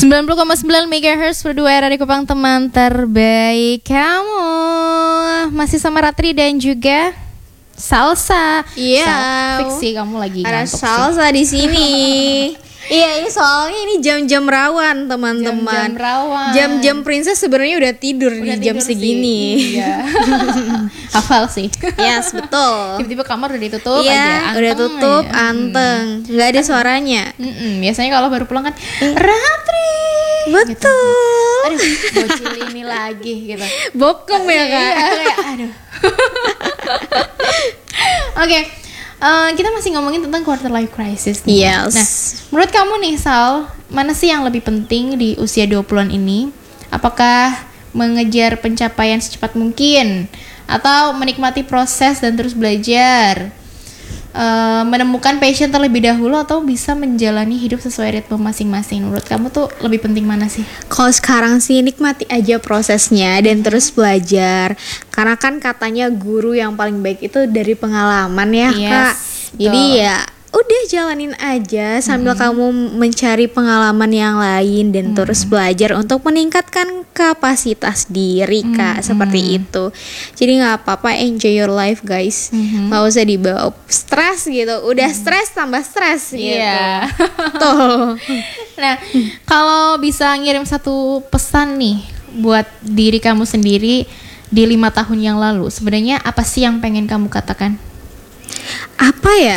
90,9 MHz berdua era di Kupang, teman terbaik kamu. Masih sama Ratri dan juga Salsa. Iya. Fiksi kamu lagi ada ngantuk Salsa di sini. Iya, ini soalnya ini jam-jam rawan, teman-teman. Jam-jam rawan. Jam-jam princess sebenarnya udah tidur di jam tidur segini. sih. Iya. Hafal sih. Yes, betul. Tiba-tiba kamar udah ditutup Iya, aja. udah Anteng tutup, aja. anteng. Nggak ada suaranya. Biasanya kalau baru pulang kan Ratri. Betul. Aduh, bocil ini lagi gitu. Bobcom ya, Kak? Iya, kayak aduh. Oke, kita masih ngomongin tentang quarter life crisis nih. Yes. Nah, menurut kamu nih Sal, mana sih yang lebih penting di usia 20-an ini? Apakah mengejar pencapaian secepat mungkin? Atau menikmati proses dan terus belajar? Menemukan passion terlebih dahulu, atau bisa menjalani hidup sesuai ritme masing-masing? Menurut kamu tuh lebih penting mana sih? Kalau sekarang sih nikmati aja prosesnya dan terus belajar. Karena kan katanya guru yang paling baik itu dari pengalaman ya, Yes, Kak. Jadi betul. ya udah jalanin aja sambil kamu mencari pengalaman yang lain dan terus belajar untuk meningkatkan kapasitas diri, Kak. Seperti itu. Jadi nggak apa-apa, enjoy your life, guys. Nggak usah dibawa stres gitu. Udah stres tambah stres gitu. Iya. Tuh. Nah, kalau bisa ngirim satu pesan nih buat diri kamu sendiri di 5 tahun yang lalu, sebenarnya apa sih yang pengen kamu katakan? Apa ya?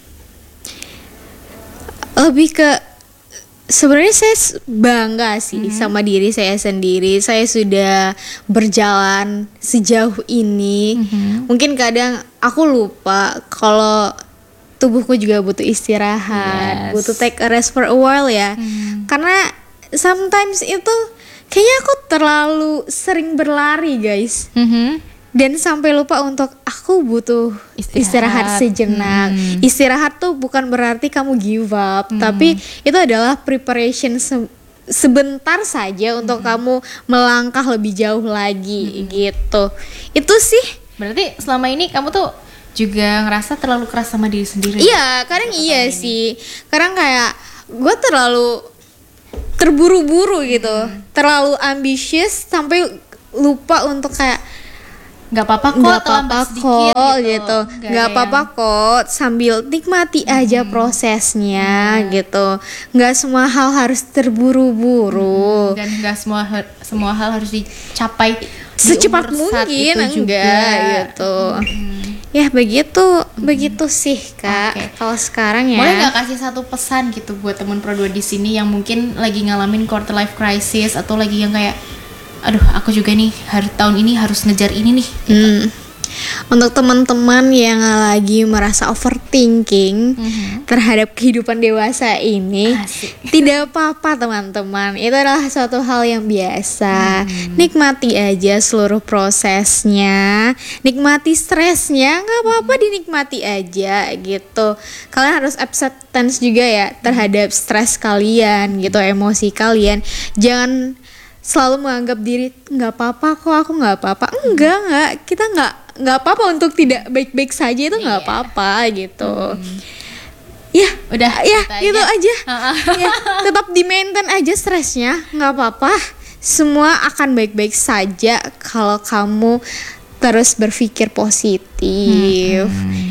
Lebih ke sebenarnya saya bangga sih sama diri saya sendiri. Saya sudah berjalan sejauh ini. Mungkin kadang aku lupa kalau tubuhku juga butuh istirahat, Yes. butuh take a rest for a while ya. Karena sometimes itu kayaknya aku terlalu sering berlari, guys. Dan sampai lupa untuk aku butuh istirahat sejenak. Istirahat tuh bukan berarti kamu give up, tapi itu adalah preparation sebentar saja untuk kamu melangkah lebih jauh lagi gitu. Itu sih. Berarti selama ini kamu tuh juga ngerasa terlalu keras sama diri sendiri. Iya, kadang iya sih. Kadang kayak gue terlalu terburu-buru gitu, terlalu ambisius sampai lupa untuk kayak Nggak apa-apa kok, nggak terlambat apa-apa sedikit kok gitu, nggak apa-apa kok, sambil nikmati aja prosesnya gitu. Nggak semua hal harus terburu-buru, dan nggak semua hal harus dicapai secepat di umur saat mungkin itu juga. enggak gitu. Ya begitu sih, Kak. Oke. Kalau sekarang ya. Boleh nggak kasih satu pesan gitu buat teman Pro 2 di sini yang mungkin lagi ngalamin quarter life crisis, atau lagi yang kayak aduh, aku juga nih tahun ini harus ngejar ini nih. Untuk teman-teman yang lagi merasa overthinking terhadap kehidupan dewasa ini, Asik. tidak apa-apa teman-teman. Itu adalah suatu hal yang biasa. Nikmati aja seluruh prosesnya, nikmati stresnya, nggak apa-apa, dinikmati aja gitu. Kalian harus acceptance juga ya terhadap stres kalian gitu, emosi kalian. Jangan selalu menganggap diri nggak apa-apa kok, aku nggak apa-apa. Enggak, kita nggak apa-apa untuk tidak baik-baik saja, itu nggak apa-apa gitu. Ya Udah ya gitu aja. Uh-uh. Ya, tetap di maintain aja stresnya, nggak apa-apa. Semua akan baik-baik saja kalau kamu terus berpikir positif.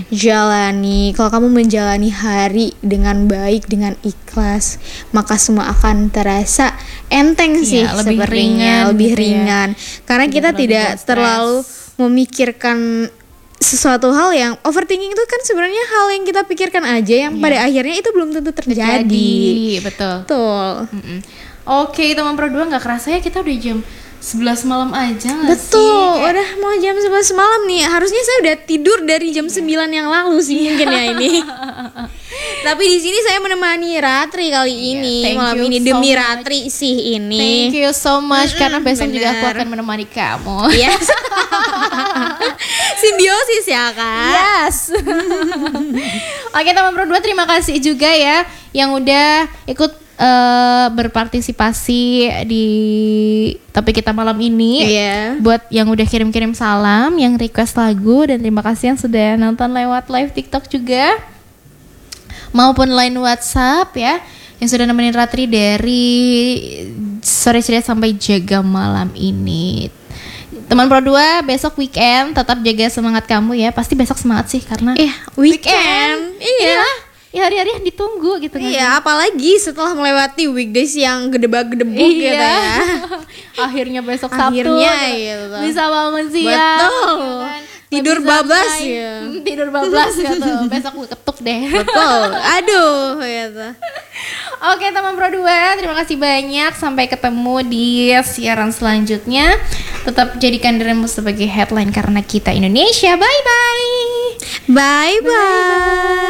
Jalani. Kalau kamu menjalani hari dengan baik, dengan ikhlas, maka semua akan terasa enteng sih, lebih sepertinya, ringan lebih gitu ya. ringan. Karena kita terlalu tidak bawa stres. terlalu memikirkan sesuatu hal yang overthinking itu kan sebenarnya hal yang kita pikirkan aja yang pada akhirnya itu belum tentu terjadi. Jadi, betul. Betul. Oke, teman Pro 2, nggak kerasa ya kita udah jam 11 malam aja nggak sih? Betul, udah mau jam 11 malam nih. Harusnya saya udah tidur dari jam 9 yang lalu sih mungkin ya ini. Tapi di sini saya menemani Ratri kali ini, thank malam you ini so demi much. Ratri sih ini. Thank you so much, karena besok juga aku bener. akan menemani kamu. Yes. Simbiosis ya, Kak. Yes. Oke, teman Pro 2, terima kasih juga ya yang udah ikut berpartisipasi di topik kita malam ini. Iya. Buat yang udah kirim-kirim salam, yang request lagu, dan terima kasih yang sudah nonton lewat live TikTok juga maupun line WhatsApp ya. yang sudah nemenin Ratri dari sore ceria sampai jaga malam ini. Teman Pro 2, besok weekend tetap jaga semangat kamu ya. Pasti besok semangat sih karena weekend. Iya. Ya hari-hari yang ditunggu gitu kan. Iya, apalagi setelah melewati weekdays yang gedebak-gedebuk gitu ya. Akhirnya besok Akhirnya, Sabtu gitu. bisa bangun siang. Betul. ya kan? Tidur Bisa bablas main. ya. Tidur bablas gitu. Besok gue ketuk deh. Betul. Aduh, gitu. Oke teman Pro 2, terima kasih banyak. Sampai ketemu di siaran selanjutnya. Tetap jadikan dirimu sebagai headline karena kita Indonesia. Bye-bye. Bye-bye.